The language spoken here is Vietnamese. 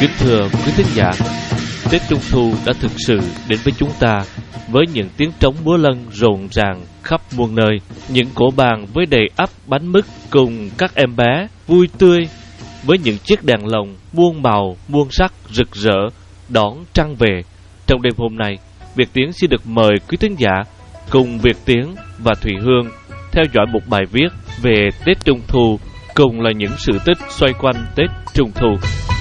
Kính thưa quý thính giả, Tết Trung Thu đã thực sự đến với chúng ta với những tiếng trống múa lân rộn ràng khắp muôn nơi, những cỗ bàn với đầy ắp bánh mứt cùng các em bé vui tươi với những chiếc đèn lồng muôn màu muôn sắc rực rỡ đón trăng về. Trong đêm hôm nay, Việt Tiến xin được mời quý thính giả cùng Việt Tiến và Thùy Hương theo dõi một bài viết về Tết Trung Thu cùng là những sự tích xoay quanh Tết Trung Thu.